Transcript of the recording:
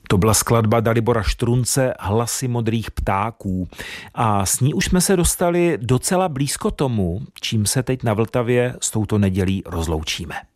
To byla skladba Dalibora Štrunce Hlasy modrých ptáků a s ní už jsme se dostali docela blízko tomu, čím se teď na Vltavě s touto nedělí rozloučíme.